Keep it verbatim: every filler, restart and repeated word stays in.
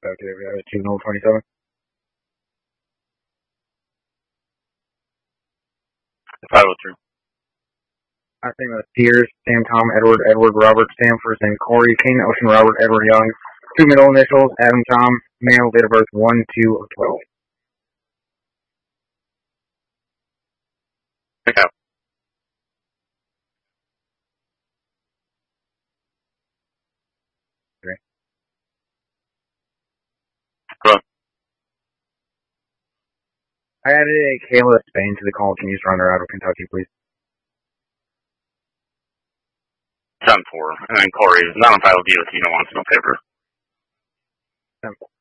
Okay, we have a two null twenty-seven. five oh three. I think that's Piers, Sam, Tom, Edward, Edward, Robert, Stanford, and Corey, King, Ocean, Robert, Edward, Young. Two middle initials, Adam, Tom, male, date of birth one two of twelve. Pick up. Okay. Go on. I added a Kayla Spain to the call. Can you just run her out of Kentucky, please? ten four. And then Corey is not on file with you if you don't want no paper. ten four.